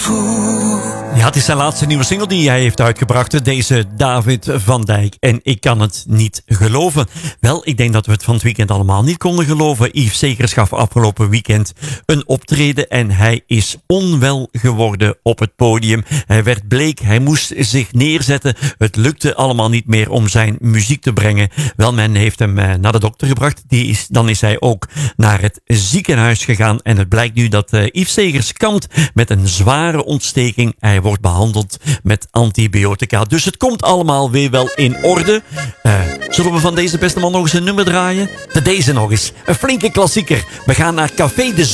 Ja, het is zijn laatste nieuwe single die hij heeft uitgebracht. Deze David van Dijk. En ik kan het niet geloven. Wel, ik denk dat we het van het weekend allemaal niet konden geloven. Yves Segers gaf afgelopen weekend een optreden. En hij is onwel geworden op het podium. Hij werd bleek, hij moest zich neerzetten. Het lukte allemaal niet meer om zijn muziek te brengen. Wel, men heeft hem naar de dokter gebracht. Dan is hij ook naar het ziekenhuis gegaan. En het blijkt nu dat Yves Segers kampt met een zware ontsteking. Hij wordt behandeld met antibiotica. Dus het komt allemaal weer wel in orde. Zullen we van deze beste man nog eens een nummer draaien? Deze nog eens. Een flinke klassieker. We gaan naar Café de